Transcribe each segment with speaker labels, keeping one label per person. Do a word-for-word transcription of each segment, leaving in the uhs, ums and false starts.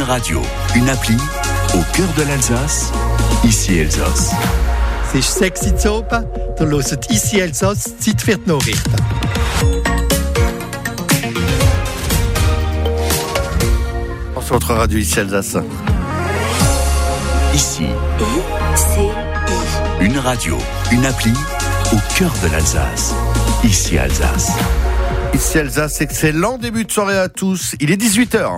Speaker 1: radio, une appli au cœur de l'Alsace, ici Elsass.
Speaker 2: C'est sexy Zopa, du hört ici Elsass, Zeit für die Nachrichten.
Speaker 3: Sur notre radio ici Alsace.
Speaker 1: Ici,
Speaker 4: I C I.
Speaker 1: une radio, une appli au cœur de l'Alsace, ici Alsace.
Speaker 3: Ici Alsace, excellent début de soirée à tous. Il est dix-huit heures.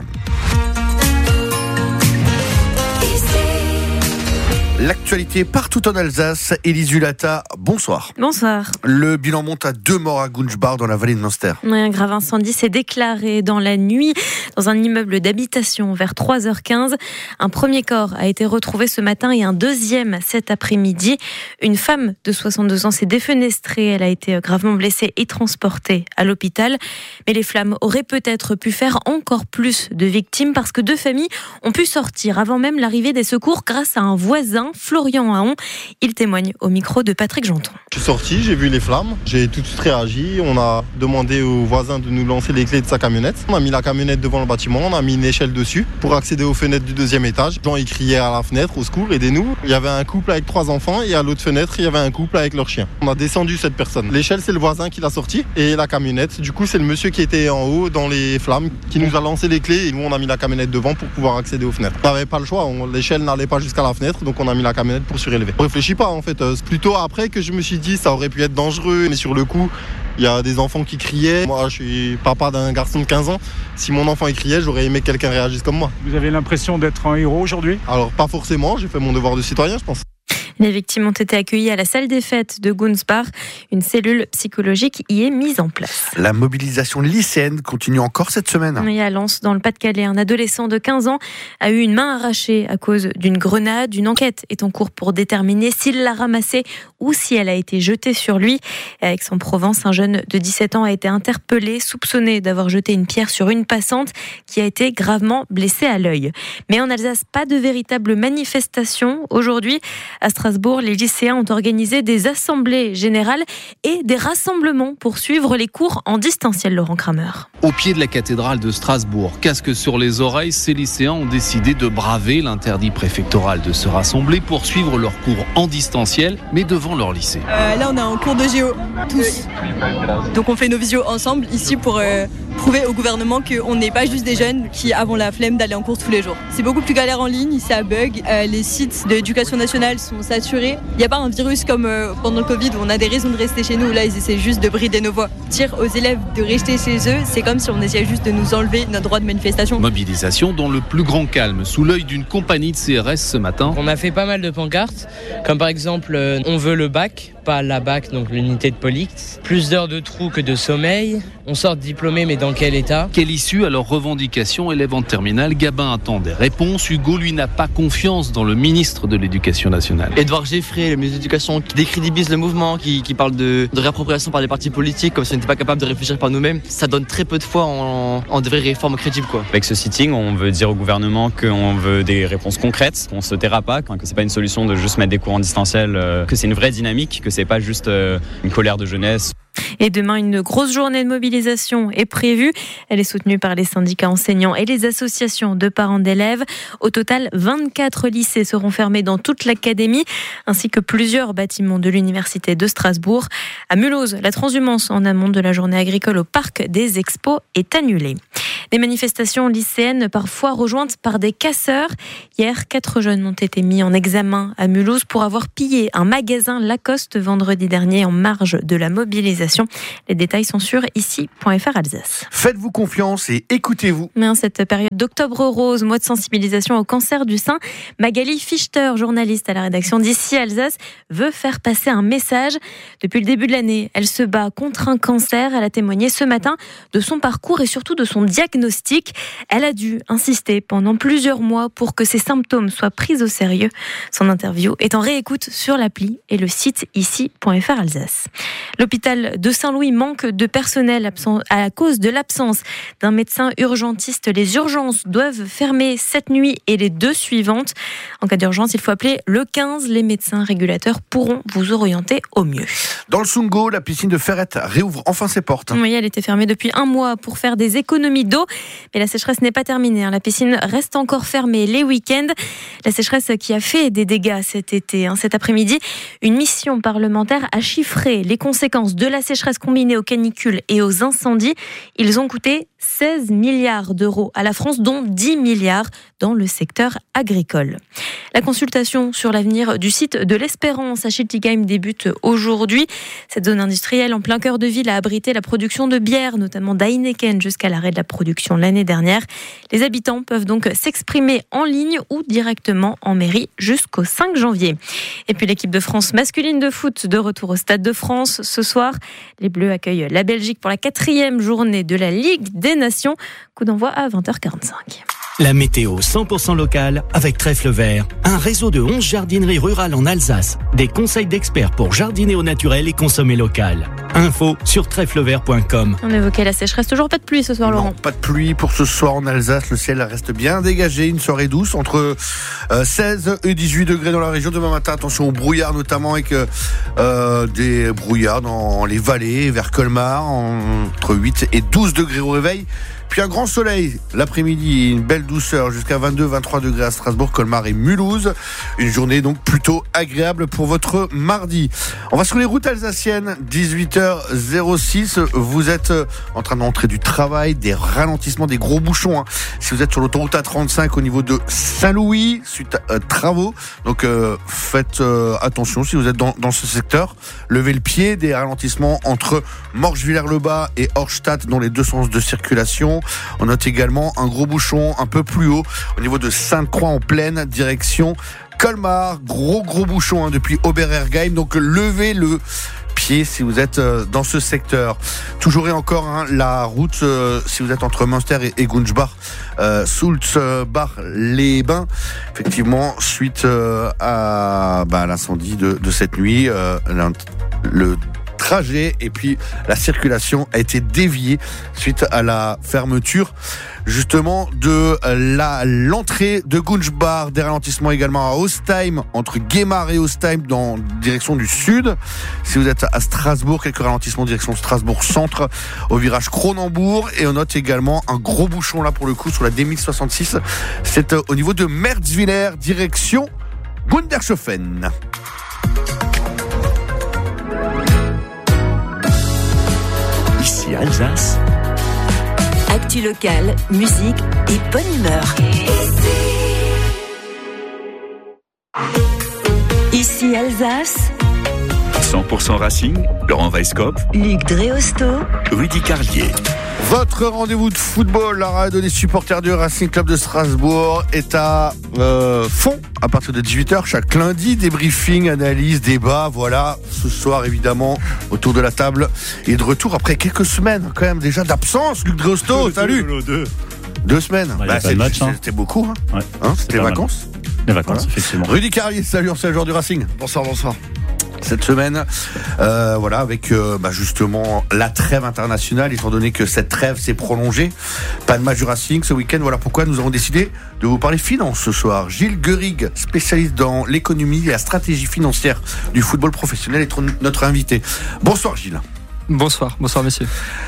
Speaker 3: L'actualité partout en Alsace. Élise Hulata, bonsoir.
Speaker 5: Bonsoir.
Speaker 3: Le bilan monte à deux morts à Gunschbach dans la vallée de Münster.
Speaker 5: Un grave incendie s'est déclaré dans la nuit dans un immeuble d'habitation vers trois heures quinze. Un premier corps a été retrouvé ce matin et un deuxième cet après-midi. Une femme de soixante-deux ans s'est défenestrée. Elle a été gravement blessée et transportée à l'hôpital. Mais les flammes auraient peut-être pu faire encore plus de victimes parce que deux familles ont pu sortir avant même l'arrivée des secours grâce à un voisin, Florian Haon. Il témoigne au micro de Patrick Janton.
Speaker 6: Je suis sorti, j'ai vu les flammes, j'ai tout de suite réagi. On a demandé au voisin de nous lancer les clés de sa camionnette. On a mis la camionnette devant le bâtiment, on a mis une échelle dessus pour accéder aux fenêtres du deuxième étage. Les gens ils criaient à la fenêtre, au secours, aidez-nous. Il y avait un couple avec trois enfants et à l'autre fenêtre, il y avait un couple avec leur chien. On a descendu cette personne. L'échelle, c'est le voisin qui l'a sortie et la camionnette, du coup, c'est le monsieur qui était en haut dans les flammes qui nous a lancé les clés et nous, on a mis la camionnette devant pour pouvoir accéder aux fenêtres. On n'avait pas le choix, on, l'échelle n'allait pas jusqu'à la fenêtre, donc on a mis la camionnette pour surélever. On réfléchit pas en fait, c'est plutôt après que je me suis dit ça aurait pu être dangereux, mais sur le coup il y a des enfants qui criaient. Moi je suis papa d'un garçon de quinze ans, si mon enfant il criait j'aurais aimé que quelqu'un réagisse comme moi.
Speaker 7: Vous avez l'impression d'être un héros aujourd'hui ?
Speaker 6: Alors pas forcément, j'ai fait mon devoir de citoyen je pense.
Speaker 5: Les victimes ont été accueillies à la salle des fêtes de Gunschbach. Une cellule psychologique y est mise en place.
Speaker 3: La mobilisation lycéenne continue encore cette semaine.
Speaker 5: Et à Lens, dans le Pas-de-Calais, un adolescent de quinze ans a eu une main arrachée à cause d'une grenade. Une enquête est en cours pour déterminer s'il l'a ramassée ou si elle a été jetée sur lui. À Aix-en-Provence, un jeune de dix-sept ans a été interpellé, soupçonné d'avoir jeté une pierre sur une passante qui a été gravement blessée à l'œil. Mais en Alsace, pas de véritable manifestation. Aujourd'hui, à Strasbourg, les lycéens ont organisé des assemblées générales et des rassemblements pour suivre les cours en distanciel, Laurent Kramer.
Speaker 8: Au pied de la cathédrale de Strasbourg, casque sur les oreilles, ces lycéens ont décidé de braver l'interdit préfectoral de se rassembler pour suivre leurs cours en distanciel, mais devant leur lycée.
Speaker 9: Euh, là, on est en cours de géo, tous. Donc on fait nos visios ensemble ici pour euh, prouver au gouvernement qu'on n'est pas juste des jeunes qui avons la flemme d'aller en cours tous les jours. C'est beaucoup plus galère en ligne, ça bug. Euh, les sites de l'éducation nationale sont saturés. Il n'y a pas un virus comme euh, pendant le Covid où on a des raisons de rester chez nous. Là, ils essaient juste de brider nos voix. Dire aux élèves de rester chez eux, c'est comme si on essayait juste de nous enlever notre droit de manifestation.
Speaker 8: Mobilisation dans le plus grand calme, sous l'œil d'une compagnie de C R S ce matin.
Speaker 10: On a fait pas mal de pancartes, comme par exemple euh, on veut le bac, pas la bac, donc l'unité de police. Plus d'heures de trou que de sommeil. On sort diplômé, mais dans quel état ?
Speaker 8: Quelle issue à leurs revendications? Élève en terminale, Gabin attend des réponses. Hugo, lui, n'a pas confiance dans le ministre de l'Éducation nationale.
Speaker 11: Edouard Geffrey, le ministre de l'Éducation, qui décrédibilise le mouvement, qui, qui parle de, de réappropriation par les partis politiques, comme si on n'était pas capable de réfléchir par nous-mêmes. Ça donne très peu de foi en, en de vraies réformes crédibles, quoi.
Speaker 12: Avec ce sitting, on veut dire au gouvernement qu'on veut des réponses concrètes, qu'on se taira pas, que c'est pas une solution de juste mettre des cours en distanciel, que c'est une vraie dynamique, que c'est pas juste une colère de jeunesse.
Speaker 5: Et demain, une grosse journée de mobilisation est prévue. Elle est soutenue par les syndicats enseignants et les associations de parents d'élèves. Au total, vingt-quatre lycées seront fermés dans toute l'académie, ainsi que plusieurs bâtiments de l'université de Strasbourg. À Mulhouse, la transhumance en amont de la journée agricole au parc des Expos est annulée. Des manifestations lycéennes parfois rejointes par des casseurs. Hier, quatre jeunes ont été mis en examen à Mulhouse pour avoir pillé un magasin Lacoste vendredi dernier en marge de la mobilisation. Les détails sont sur ici point f r Alsace.
Speaker 3: Faites-vous confiance et écoutez-vous.
Speaker 5: Mais en cette période d'octobre rose, mois de sensibilisation au cancer du sein, Magali Fichter, journaliste à la rédaction d'ici Alsace, veut faire passer un message. Depuis le début de l'année, elle se bat contre un cancer. Elle a témoigné ce matin de son parcours et surtout de son diagnostic. Elle a dû insister pendant plusieurs mois pour que ses symptômes soient pris au sérieux. Son interview est en réécoute sur l'appli et le site ici point f r Alsace. L'hôpital de Saint-Louis manque de personnel à cause de l'absence d'un médecin urgentiste. Les urgences doivent fermer cette nuit et les deux suivantes. En cas d'urgence, il faut appeler le quinze. Les médecins régulateurs pourront vous orienter au mieux.
Speaker 3: Dans le Sungo, la piscine de Ferrette réouvre enfin ses portes.
Speaker 5: Oui, elle était fermée depuis un mois pour faire des économies d'eau. Mais la sécheresse n'est pas terminée. La piscine reste encore fermée les week-ends. La sécheresse qui a fait des dégâts cet été. Cet après-midi, une mission parlementaire a chiffré les conséquences de la sécheresse combinée aux canicules et aux incendies. Ils ont coûté seize milliards d'euros à la France, dont dix milliards dans le secteur agricole. La consultation sur l'avenir du site de l'Espérance à Schiltigheim débute aujourd'hui. Cette zone industrielle en plein cœur de ville a abrité la production de bière, notamment d'Heineken, jusqu'à l'arrêt de la production l'année dernière. Les habitants peuvent donc s'exprimer en ligne ou directement en mairie jusqu'au cinq janvier. Et puis l'équipe de France masculine de foot de retour au Stade de France ce soir. Les Bleus accueillent la Belgique pour la quatrième journée de la Ligue des Nations. Coup d'envoi à vingt heures quarante-cinq.
Speaker 13: La météo cent pour cent locale avec Trèfle Vert, un réseau de onze jardineries rurales en Alsace. Des conseils d'experts pour jardiner au naturel et consommer local. Info sur trèfle vert point com.
Speaker 5: On évoquait la sécheresse, toujours pas de pluie ce soir,
Speaker 3: non,
Speaker 5: Laurent.
Speaker 3: Pas de pluie pour ce soir en Alsace, le ciel reste bien dégagé, une soirée douce entre euh, seize et dix-huit degrés dans la région. Demain matin, attention au brouillard notamment, avec euh, des brouillards dans les vallées, vers Colmar, entre huit et douze degrés au réveil. Puis un grand soleil l'après-midi, une belle douceur jusqu'à vingt-deux à vingt-trois degrés à Strasbourg, Colmar et Mulhouse. Une journée donc plutôt agréable pour votre mardi. On va sur les routes alsaciennes, dix-huit heures six. Vous êtes en train d'entrer du travail, des ralentissements, des gros bouchons. Hein. Si vous êtes sur l'autoroute A trente-cinq au niveau de Saint-Louis, suite à euh, travaux. Donc euh, faites euh, attention si vous êtes dans, dans ce secteur. Levez le pied, des ralentissements entre Morges-Villers-le-Bas et Horstadt dans les deux sens de circulation. On note également un gros bouchon un peu plus haut au niveau de Sainte-Croix en pleine direction Colmar. Gros gros bouchon hein, depuis Oberergheim. Donc levez le pied si vous êtes euh, dans ce secteur. Toujours et encore hein, la route euh, si vous êtes entre Münster et, et Gunzbach, euh, Sulzbach-les-Bains. Effectivement, suite euh, à bah, l'incendie de, de cette nuit, euh, le trajet et puis la circulation a été déviée suite à la fermeture justement de la l'entrée de Gunzbach. Des ralentissements également à Ostheim, entre Guémar et Ostheim dans direction du sud. Si vous êtes à Strasbourg, quelques ralentissements direction Strasbourg centre au virage Cronenbourg. Et on note également un gros bouchon là pour le coup sur la D mille soixante-six. C'est au niveau de Merzwiller direction Gundershofen.
Speaker 1: Ici Alsace.
Speaker 4: Actu locale, musique et bonne humeur. Ici Alsace.
Speaker 1: cent pour cent Racing, Laurent Weisskopf,
Speaker 4: Luc Dreosto,
Speaker 1: Rudy Carlier.
Speaker 3: Votre rendez-vous de football, la radio des supporters du Racing Club de Strasbourg, est à euh, fond à partir de dix-huit heures chaque lundi. Débriefing, analyse, débat, voilà. Ce soir, évidemment, autour de la table et de retour après quelques semaines quand même déjà d'absence. Luc Dreosto, salut.
Speaker 14: Deux.
Speaker 3: Deux semaines.
Speaker 14: Ouais,
Speaker 3: bah,
Speaker 14: c'est, match, hein.
Speaker 3: C'était beaucoup. Hein.
Speaker 14: Ouais,
Speaker 3: hein, c'était les vacances.
Speaker 14: Les vacances,
Speaker 3: voilà.
Speaker 14: Effectivement.
Speaker 3: Rudy Carlier, salut, c'est le joueur du Racing.
Speaker 15: Bonsoir, bonsoir.
Speaker 3: Cette semaine, euh, voilà, avec euh, bah justement la trêve internationale, étant donné que cette trêve s'est prolongée. Pas de match du Racing ce week-end, voilà pourquoi nous avons décidé de vous parler finance ce soir. Gilles Guerig, spécialiste dans l'économie et la stratégie financière du football professionnel, est notre invité. Bonsoir Gilles.
Speaker 15: Bonsoir, bonsoir messieurs.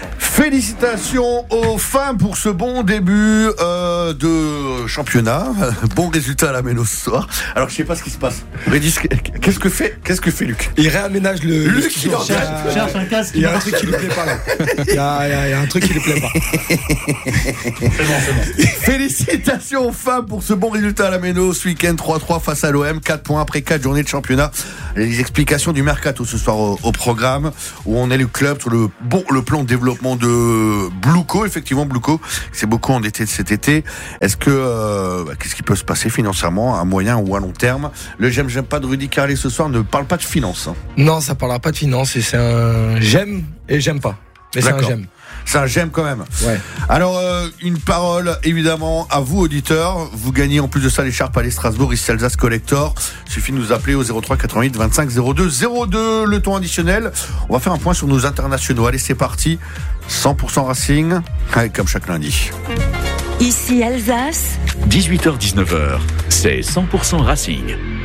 Speaker 3: Félicitations aux femmes pour ce bon début euh, de championnat. Bon résultat à la Méno ce soir. Alors je sais pas ce qui se passe. Rédis, qu'est-ce que fait, qu'est-ce que fait Luc?
Speaker 15: Il réaménage le.
Speaker 3: Luc, il
Speaker 15: cherche, cherche un casque. Il y a un truc qui lui plaît pas là. Il y a, il y a, il y a un truc qui lui plaît pas.
Speaker 3: C'est bon, c'est bon. Félicitations aux femmes pour ce bon résultat à la Méno ce week-end. trois trois face à l'O M. quatre points après quatre journées de championnat. Les explications du mercato ce soir au, au programme, où on est le club sur le bon le plan de développement de Bluco. Effectivement, Bluco c'est beaucoup endetté cet été. Est-ce que euh, bah, qu'est-ce qui peut se passer financièrement à moyen ou à long terme? Le j'aime j'aime pas de Rudy Carlier ce soir ne parle pas de finance. Hein.
Speaker 15: Non, ça parlera pas de finance. Et c'est un j'aime et j'aime pas. Mais
Speaker 3: D'accord.
Speaker 15: C'est un j'aime.
Speaker 3: C'est un j'aime quand même.
Speaker 15: Ouais.
Speaker 3: Alors, euh, une parole évidemment à vous, auditeurs. Vous gagnez en plus de ça l'écharpe Allez Strasbourg, ici Alsace Collector. Il suffit de nous appeler au zéro trois quatre-vingt-huit vingt-cinq zéro deux zéro deux. Le ton additionnel. On va faire un point sur nos internationaux. Allez, c'est parti. cent pour cent Racing, comme chaque lundi.
Speaker 4: Ici Alsace.
Speaker 1: dix-huit heures dix-neuf heures, c'est cent pour cent Racing.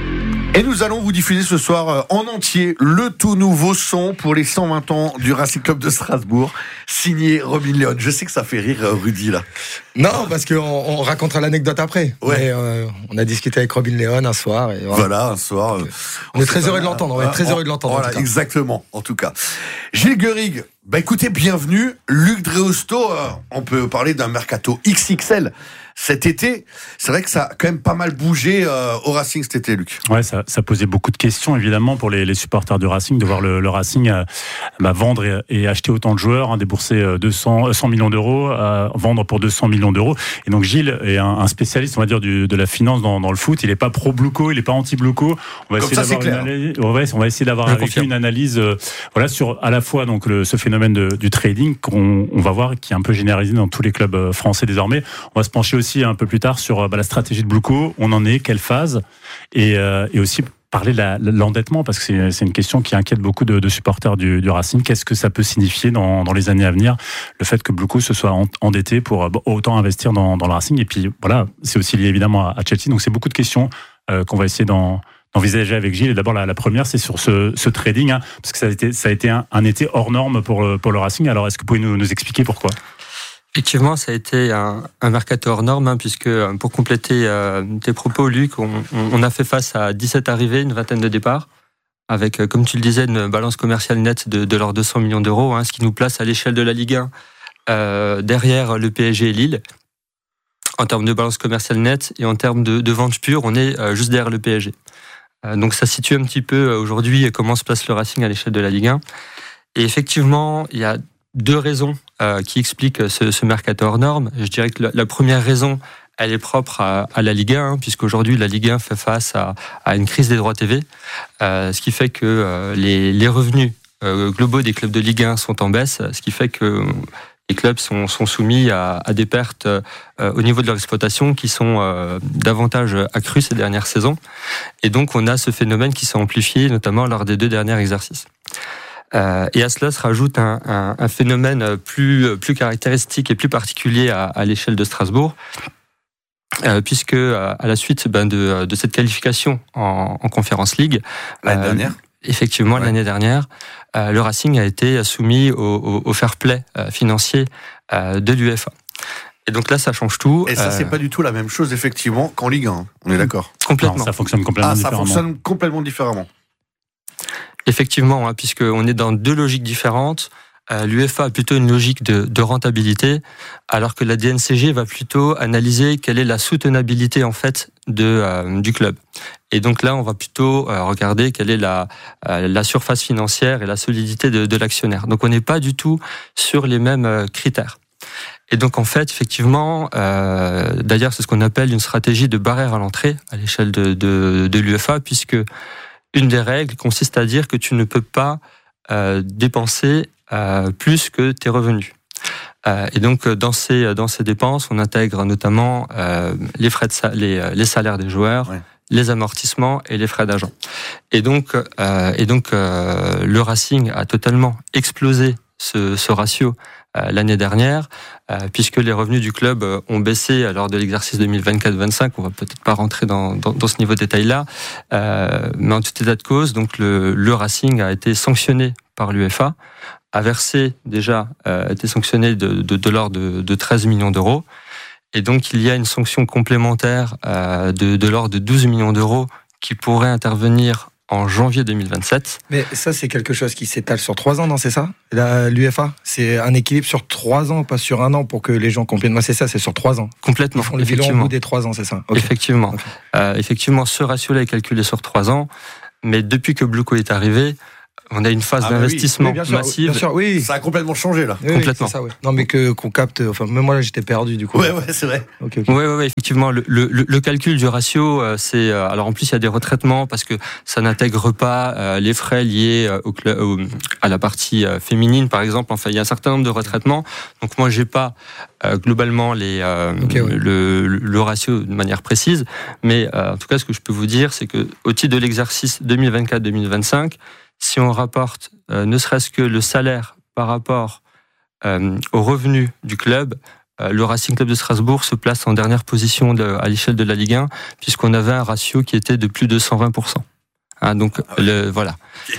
Speaker 3: Et nous allons vous diffuser ce soir en entier le tout nouveau son pour les cent vingt ans du Racing Club de Strasbourg, signé Robin Leon. Je sais que ça fait rire Rudy là.
Speaker 15: Non, parce qu'on on racontera l'anecdote après.
Speaker 3: Ouais.
Speaker 15: Mais, euh, on a discuté avec Robin Leon un soir. Et voilà.
Speaker 3: voilà, un soir. Euh,
Speaker 15: on, on est très heureux de l'entendre. On est très heureux de l'entendre.
Speaker 3: Voilà, en exactement. En tout cas, Gilles Guerig. Bah écoutez, bienvenue. Luc Dreosto, euh, on peut parler d'un mercato X X L cet été. C'est vrai que ça a quand même pas mal bougé euh, au Racing cet été, Luc.
Speaker 14: Ouais, ça, ça posait beaucoup de questions évidemment pour les, les supporters du Racing, de voir le, le Racing euh, bah, vendre et, et acheter autant de joueurs, hein, débourser deux cents, cent millions d'euros, euh, vendre pour deux cents millions d'euros. Et donc Gilles est un, un spécialiste, on va dire, du, de la finance dans, dans le foot. Il est pas pro Bluco, il est pas anti Bluco. On va
Speaker 3: Comme
Speaker 14: essayer
Speaker 3: ça,
Speaker 14: d'avoir une analyse, on va, on va essayer d'avoir avec lui une analyse, euh, voilà, sur à la fois donc le, ce phénomène de, du trading qu'on on va voir qui est un peu généralisé dans tous les clubs français désormais. On va se pencher aussi un peu plus tard sur bah, la stratégie de Bluco, on en est, quelle phase, et, euh, et aussi parler de la, l'endettement, parce que c'est, c'est une question qui inquiète beaucoup de, de supporters du, du Racing. Qu'est-ce que ça peut signifier dans, dans les années à venir, le fait que Bluco se soit endetté pour euh, autant investir dans, dans le Racing, et puis voilà, c'est aussi lié évidemment à, à Chelsea, donc c'est beaucoup de questions euh, qu'on va essayer d'en d'envisager avec Gilles. Et d'abord la, la première, c'est sur ce, ce trading, hein, parce que ça a été, ça a été un, un été hors norme pour le, pour le Racing. Alors est-ce que vous pouvez nous, nous expliquer pourquoi ?
Speaker 16: Effectivement, ça a été un, un mercato hors norme, hein, puisque pour compléter euh, tes propos, Luc, on, on a fait face à dix-sept arrivées, une vingtaine de départs, avec, comme tu le disais, une balance commerciale nette de, de leurs deux cents millions d'euros, hein, ce qui nous place à l'échelle de la Ligue un euh, derrière le P S G et Lille. En termes de balance commerciale nette et en termes de, de vente pure, on est euh, juste derrière le P S G. Euh, donc ça situe un petit peu aujourd'hui comment se place le Racing à l'échelle de la Ligue un. Et effectivement, il y a deux raisons euh, qui expliquent ce, ce mercato hors norme. Je dirais que la, la première raison, elle est propre à, à la Ligue un, hein, puisqu'aujourd'hui la Ligue un fait face à, à une crise des droits T V, euh, ce qui fait que euh, les, les revenus euh, globaux des clubs de Ligue un sont en baisse, ce qui fait que les clubs sont, sont soumis à, à des pertes euh, au niveau de leur exploitation qui sont euh, davantage accrues ces dernières saisons. Et donc on a ce phénomène qui s'est amplifié notamment lors des deux derniers exercices. Euh, et à cela se rajoute un, un, un phénomène plus, plus caractéristique et plus particulier à, à l'échelle de Strasbourg, euh, puisque à la suite ben, de, de cette qualification en, en Conference League,
Speaker 3: l'année euh, dernière,
Speaker 16: effectivement ouais. l'année dernière, euh, le Racing a été soumis au, au, au fair play euh, financier euh, de l'UEFA. Et donc là, ça change tout.
Speaker 3: Et ça, euh... c'est pas du tout la même chose, effectivement, qu'en Ligue un. On est d'accord.
Speaker 16: Complètement.
Speaker 14: Non, ça fonctionne complètement
Speaker 3: ah,
Speaker 14: différemment.
Speaker 3: Ça fonctionne complètement différemment.
Speaker 16: Effectivement, hein, puisqu'on est dans deux logiques différentes. Euh, L'UEFA a plutôt une logique de, de rentabilité, alors que la D N C G va plutôt analyser quelle est la soutenabilité en fait de, euh, du club. Et donc là, on va plutôt euh, regarder quelle est la, euh, la surface financière et la solidité de, de l'actionnaire. Donc on n'est pas du tout sur les mêmes euh, critères. Et donc en fait, effectivement, euh, d'ailleurs c'est ce qu'on appelle une stratégie de barrière à l'entrée à l'échelle de, de, de l'UEFA, puisque une des règles consiste à dire que tu ne peux pas euh, dépenser euh, plus que tes revenus. Euh, et donc dans ces dans ces dépenses, on intègre notamment euh, les frais de sa- les les salaires des joueurs, ouais. les amortissements et les frais d'agent. Et donc euh, et donc euh, le Racing a totalement explosé ce, ce ratio euh, l'année dernière, euh, puisque les revenus du club ont baissé lors de l'exercice deux mille vingt-quatre vingt-cinq. On va peut-être pas rentrer dans, dans, dans ce niveau de détail-là, euh, mais en tout état de cause, donc le, le Racing a été sanctionné par l'UEFA, a versé déjà, euh, a été sanctionné de, de, de l'ordre de, de treize millions d'euros, et donc il y a une sanction complémentaire euh, de, de l'ordre de douze millions d'euros qui pourrait intervenir en janvier deux mille vingt-sept.
Speaker 15: Mais ça, c'est quelque chose qui s'étale sur trois ans, non, c'est ça? La, l'UEFA, c'est un équilibre sur trois ans, pas sur un an, pour que les gens comprennent. Moi, c'est ça, c'est sur trois ans.
Speaker 16: Complètement.
Speaker 15: Ils font le bilan au bout des trois ans, c'est ça? Okay.
Speaker 16: Effectivement.
Speaker 15: Okay.
Speaker 16: Euh, effectivement, ce ratio-là est calculé sur trois ans, mais depuis que Bluco est arrivé, on a une phase ah d'investissement
Speaker 15: oui. Oui,
Speaker 16: massive.
Speaker 15: Bien sûr, oui.
Speaker 3: Ça a complètement changé là.
Speaker 15: Oui,
Speaker 16: complètement.
Speaker 15: Oui, ça, ouais. Non, mais que qu'on capte. Enfin, même moi là, j'étais perdu du coup.
Speaker 3: Ouais, ouais, c'est vrai.
Speaker 16: Okay, okay. Ouais, ouais, ouais, effectivement. Le, le, le calcul du ratio, euh, c'est euh, alors en plus il y a des retraitements parce que ça n'intègre pas euh, les frais liés euh, au, au, à la partie euh, féminine, par exemple. Enfin, il y a un certain nombre de retraitements. Donc moi, j'ai pas euh, globalement les euh, okay, ouais. le, le ratio de manière précise, mais euh, en tout cas, ce que je peux vous dire, c'est que au titre de l'exercice deux mille vingt-quatre deux mille vingt-cinq, si on rapporte euh, ne serait-ce que le salaire par rapport euh, aux revenus du club, euh, le Racing Club de Strasbourg se place en dernière position de, à l'échelle de la Ligue un, puisqu'on avait un ratio qui était de plus de cent vingt pour cent. Hein, donc le, voilà.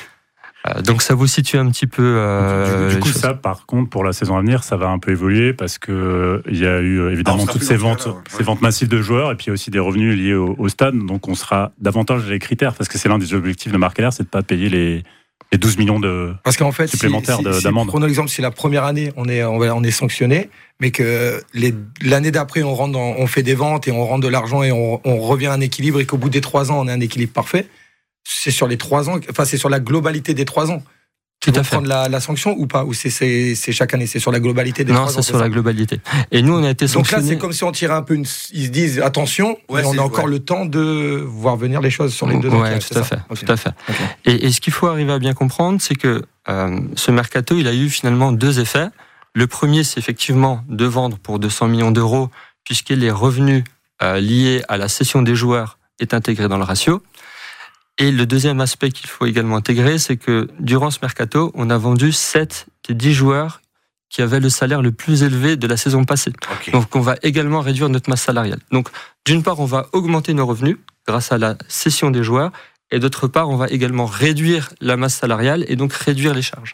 Speaker 16: Euh, donc ça vous situe un petit peu. Euh,
Speaker 14: du, du coup, ça, par contre, pour la saison à venir, ça va un peu évoluer parce que il y a eu évidemment toutes ces ventes, là, ouais. ces ventes massives de joueurs et puis il y a aussi des revenus liés au, au stade. Donc on sera davantage les critères parce que c'est l'un des objectifs de Marc Keller, c'est de pas payer les les douze millions de
Speaker 15: parce qu'en fait,
Speaker 14: supplémentaires
Speaker 15: si, si,
Speaker 14: d'amende.
Speaker 15: Si, prenons l'exemple, si la première année on est on est sanctionné, mais que les, l'année d'après on rentre dans, on fait des ventes et on rentre de l'argent et on, on revient à un équilibre et qu'au bout des trois ans on a un équilibre parfait. C'est sur les trois ans, enfin c'est sur la globalité des trois ans.
Speaker 16: Tout à fait.
Speaker 15: Prendre la, la sanction ou pas, ou c'est, c'est, c'est chaque année, c'est sur la globalité des
Speaker 16: non,
Speaker 15: trois ans.
Speaker 16: Non, c'est sur la globalité. Et nous, on a été sanctionnés.
Speaker 15: Donc là, c'est comme si on tirait un peu une, ils se disent attention, ouais, mais on a encore ouais. le temps de voir venir les choses sur les deux ans.
Speaker 16: Ouais, tout à, fait, okay. tout à fait. Okay. Et, et ce qu'il faut arriver à bien comprendre, c'est que euh, ce mercato, il a eu finalement deux effets. Le premier, c'est effectivement de vendre pour deux cents millions d'euros, puisque les revenus euh, liés à la cession des joueurs est intégré dans le ratio. Et le deuxième aspect qu'il faut également intégrer, c'est que durant ce mercato, on a vendu sept des dix joueurs qui avaient le salaire le plus élevé de la saison passée. Okay. Donc on va également réduire notre masse salariale. Donc d'une part, on va augmenter nos revenus grâce à la cession des joueurs, et d'autre part, on va également réduire la masse salariale et donc réduire les charges.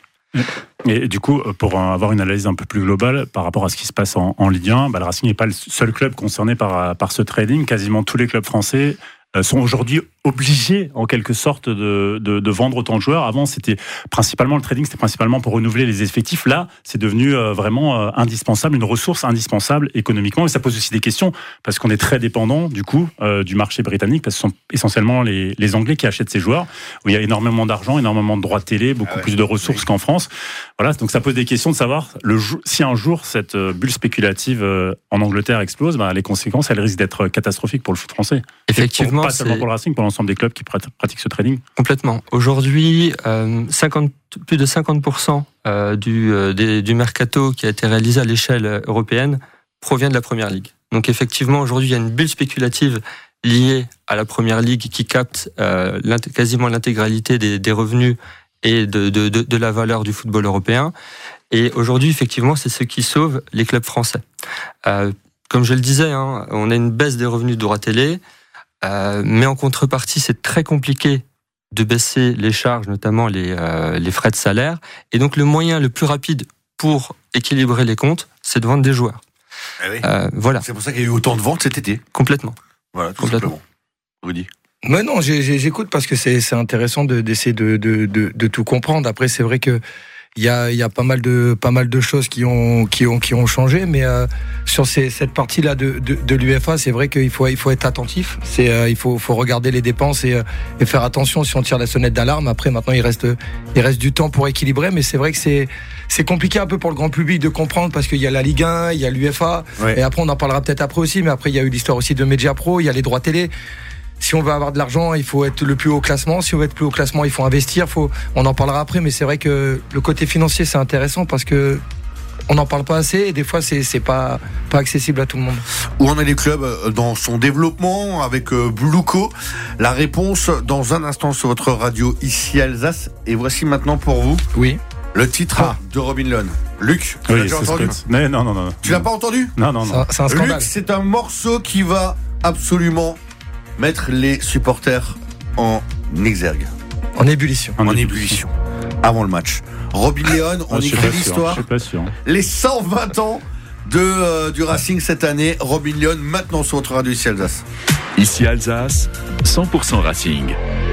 Speaker 14: Et du coup, pour avoir une analyse un peu plus globale par rapport à ce qui se passe en, en Ligue un, bah, le Racing n'est pas le seul club concerné par, par ce trading. Quasiment tous les clubs français sont aujourd'hui obligés, en quelque sorte, de, de, de vendre autant de joueurs. Avant, c'était principalement le trading, c'était principalement pour renouveler les effectifs. Là, c'est devenu euh, vraiment euh, indispensable, une ressource indispensable économiquement. Et ça pose aussi des questions, parce qu'on est très dépendant, du coup, euh, du marché britannique, parce que ce sont essentiellement les, les Anglais qui achètent ces joueurs, où il y a énormément d'argent, énormément de droits de télé, beaucoup ah ouais, plus de ressources oui. qu'en France. Voilà, donc ça pose des questions de savoir, le, si un jour, cette bulle spéculative euh, en Angleterre explose, bah, les conséquences, elles risquent d'être catastrophiques pour le foot français.
Speaker 16: Effectivement.
Speaker 14: Pas seulement pour le Racing, pour l'ensemble des clubs qui pratiquent ce trading.
Speaker 16: Complètement. Aujourd'hui, euh, cinquante, plus de cinquante pour cent euh, du, euh, des, du mercato qui a été réalisé à l'échelle européenne provient de la Première Ligue. Donc effectivement, aujourd'hui, il y a une bulle spéculative liée à la Première Ligue qui capte euh, quasiment l'intégralité des, des revenus et de, de, de, de la valeur du football européen. Et aujourd'hui, effectivement, c'est ce qui sauve les clubs français. Euh, comme je le disais, hein, on a une baisse des revenus de droits télé. Euh, mais en contrepartie, c'est très compliqué de baisser les charges, notamment les, euh, les frais de salaire. Et donc, le moyen le plus rapide pour équilibrer les comptes, c'est de vendre des joueurs.
Speaker 3: Eh oui.
Speaker 16: euh, voilà.
Speaker 3: C'est pour ça qu'il y a eu autant de ventes cet été.
Speaker 16: Complètement.
Speaker 3: Voilà, tout
Speaker 16: Complètement.
Speaker 3: simplement. Rudy.
Speaker 15: Mais non, j'ai, j'ai, j'écoute parce que c'est, c'est intéressant de, d'essayer de, de, de, de tout comprendre. Après, c'est vrai que il y a, il y a pas mal de, pas mal de choses qui ont, qui ont, qui ont changé, mais euh, sur ces, cette partie-là de, de, de l'UEFA, c'est vrai qu'il faut, il faut être attentif. C'est, euh, il faut, faut regarder les dépenses et, euh, et faire attention si on tire la sonnette d'alarme. Après, maintenant, il reste, il reste du temps pour équilibrer, mais c'est vrai que c'est, c'est compliqué un peu pour le grand public de comprendre parce qu'il y a la Ligue un, il y a l'UEFA, ouais. et après, on en parlera peut-être après aussi, mais après, il y a eu l'histoire aussi de Media Pro, il y a les droits télé. Si on veut avoir de l'argent, il faut être le plus haut classement. Si on veut être plus haut classement, il faut investir. Faut, on en parlera après, mais c'est vrai que le côté financier, c'est intéressant parce que on n'en parle pas assez et des fois, c'est, c'est pas, pas accessible à tout le monde.
Speaker 3: Où en est les clubs dans son développement avec Blueco? La réponse dans un instant sur votre radio ici Alsace. Et voici maintenant pour vous.
Speaker 15: Oui.
Speaker 3: Le titre ah. de Robin Lone. Luc, tu
Speaker 14: oui,
Speaker 3: l'as déjà entendu?
Speaker 14: Mais non, non, non.
Speaker 3: Tu l'as pas entendu?
Speaker 14: Non, non, non.
Speaker 15: C'est, c'est un scandale.
Speaker 3: Luc, c'est un morceau qui va absolument mettre les supporters en exergue.
Speaker 15: En ébullition.
Speaker 3: En, en ébullition. Avant le match. Robin Leone, on
Speaker 14: ah,
Speaker 3: écrit l'histoire.
Speaker 14: Je suis pas sûr.
Speaker 3: Les cent vingt ans de, euh, du Racing cette année. Robin Leone, maintenant sur votre radio ici Alsace.
Speaker 1: Ici Alsace, cent pour cent Racing.